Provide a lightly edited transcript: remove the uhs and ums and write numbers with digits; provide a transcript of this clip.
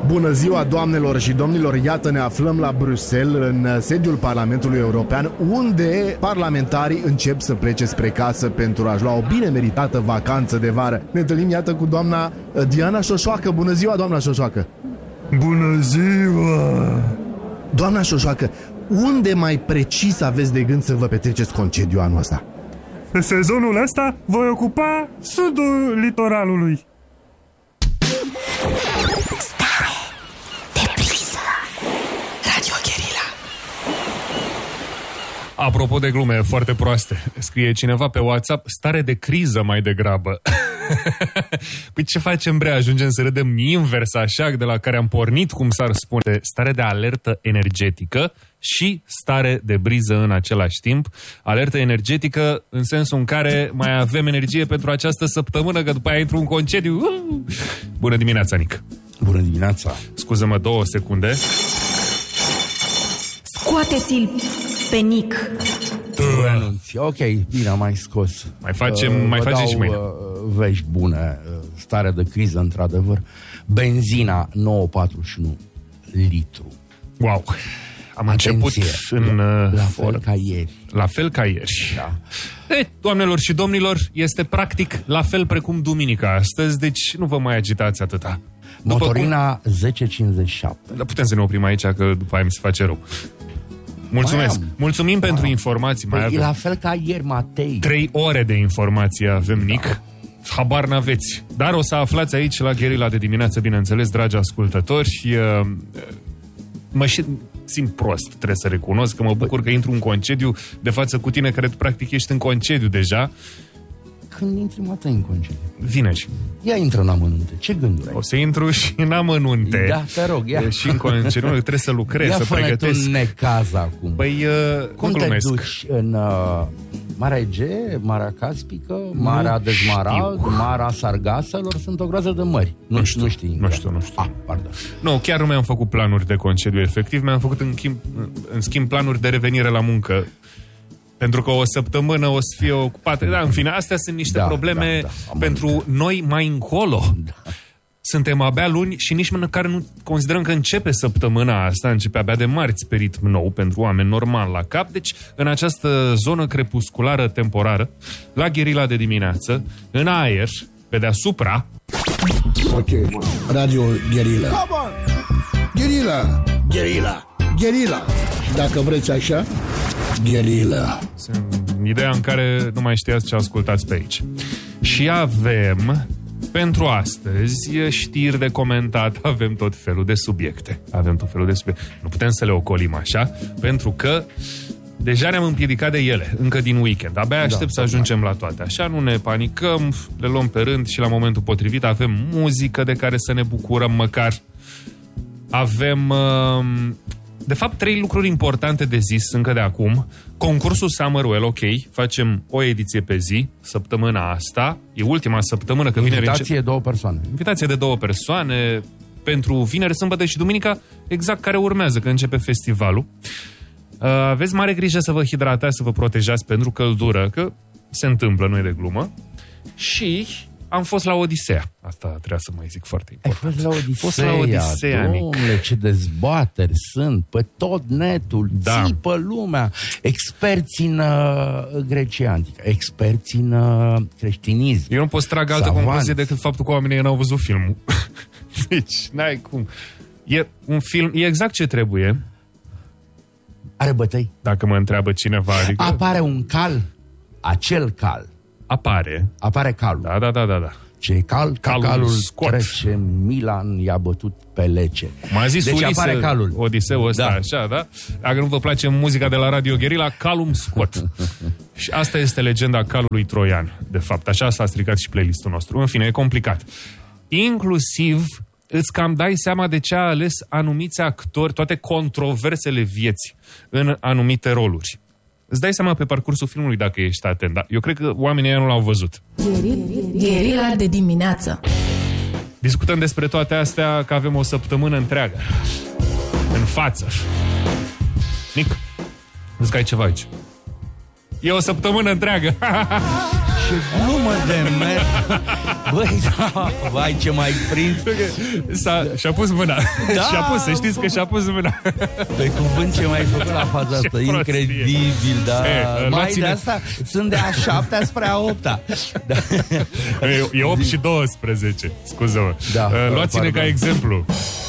Bună ziua, doamnelor și domnilor! Iată, ne aflăm la Bruxelles, în sediul Parlamentului European, unde parlamentarii încep să plece spre casă pentru a-și lua o bine meritată vacanță de vară. Ne întâlnim, iată, cu doamna Diana Șoșoacă. Bună ziua, doamna Șoșoacă! Bună ziua! Doamna Șoșoacă, unde mai precis aveți de gând să vă petreceți concediu anul ăsta? În sezonul ăsta voi ocupa sudul litoralului. Apropo de glume foarte proaste, scrie cineva pe WhatsApp, stare de criză mai degrabă. Păi ce facem, bre? Ajungem să râdem invers așa, de la care am pornit, cum s-ar spune, stare de alertă energetică și stare de briză în același timp. Alertă energetică în sensul în care mai avem energie pentru această săptămână, că după aia intru în concediu. Bună dimineața, Nic! Bună dimineața! Scuză-mă 2 secunde. Scoateți-l pe Nic. Ok, bine, am mai scos. Mai facem și mâine. Vești bune, stare de criză, într-adevăr. Benzina 9,41 litru. Wow! Am Atenție, început la fel ca ieri. La fel ca ieri. Da. Doamnelor și domnilor, este practic la fel precum duminica astăzi, deci nu vă mai agitați atâta. Motorina 1057. Dar putem să ne oprim aici, că după aia mi se face rău. Mulțumesc. Mulțumim pentru informații. Păi e la fel ca ieri, Matei. 3 ore de informații avem, Nic. Habar n-aveți. Dar o să aflați aici la Gherila de dimineață, bineînțeles, dragi ascultători. Mă simt prost, trebuie să recunosc, că mă bucur că intru în concediu de față cu tine, care tu practic ești în concediu deja. Când intri, Matei, în concediu? Vineri. Ia intră în amănunte. Ce gânduri ai? O să intru și în amănunte. Da, te rog, ia. Și în concediu, trebuie să lucrez, ia să pregătesc. Ia fă-ne tu necaz acum. Păi, cum te duci în Marea Egee, Marea Caspică, Marea Dezmarald, Marea Sargaselor? Sunt o groază de mări. Nu știu. Nu știu. Pardon. Nu, chiar nu mi-am făcut planuri de concediu efectiv, mi-am făcut în schimb planuri de revenire la muncă. Pentru că o săptămână o să fie ocupată. Da, în fine, astea sunt niște probleme pentru noi mai încolo. Da. Suntem abia luni și nici măcar nu considerăm că începe săptămâna asta, începe abia de marți pe ritm nou pentru oameni normal la cap. Deci, în această zonă crepusculară temporară, la Gherila de dimineață, în aer, pe deasupra... Ok, Radio Gherila. Gherila. Dacă vreți așa, Gherila. Ideea în care nu mai știați ce ascultați pe aici. Și avem... Pentru astăzi, știri de comentat, avem tot felul de subiecte. Nu putem să le ocolim așa, pentru că deja ne-am împiedicat de ele, încă din weekend. Abia aștept să ajungem la toate. Așa, nu ne panicăm, le luăm pe rând și la momentul potrivit avem muzică de care să ne bucurăm măcar. Avem... De fapt, 3 lucruri importante de zis încă de acum. Concursul Summerwell, ok, facem o ediție pe zi, săptămâna asta. E ultima săptămână, că vineri... Invitație 2 persoane. Invitație de 2 persoane pentru vineri, sâmbătă și duminica, exact care urmează, că începe festivalul. Aveți mare grijă să vă hidratați, să vă protejați pentru căldură, că se întâmplă, nu e de glumă. Și... am fost la Odiseea. Asta trebuia să mai zic, foarte important. Ai fost la Odiseea, domnule, ce dezbateri sunt pe tot netul, țipă lumea. Experți în Grecia antică, experți în creștinism. Eu nu pot să trag altă concluzie decât faptul că oamenii n-au văzut filmul. Deci, n-ai cum. E un film, e exact ce trebuie. Are bătăi. Dacă mă întreabă cineva. Adică... apare un cal, acel cal. Apare calul. Da. Ce e calul scot. Trece, Milan i-a bătut pe Lecce. M-a zis deci Ulise, apare calul. Odiseul ăsta, așa, da? Dacă nu vă place muzica de la Radio Gherila, calul scot. Și asta este legenda calului troian, de fapt. Așa s-a stricat și playlistul nostru. În fine, e complicat. Inclusiv îți cam dai seama de ce a ales anumiți actori, toate controversele vieții în anumite roluri. Îți dai seama pe parcursul filmului dacă ești atent, dar eu cred că oamenii ăia nu l-au văzut. Gherila de dimineață. Discutăm despre toate astea, că avem o săptămână întreagă în față. Nic, zic că ai ceva aici. E o săptămână întreagă. Ce glumă mă, de mer. Băi, da, vai, ce mai prins. Și-a pus mâna. Da, și-a pus, să știți că și-a pus mâna. Pe cuvânt, ce mai făcut la faza asta. Incredibil, da. Mai de asta sunt de a 7-a spre a 8-a. Da. E 8 și 12, scuză-mă. Da, Luați-ne ca exemplu.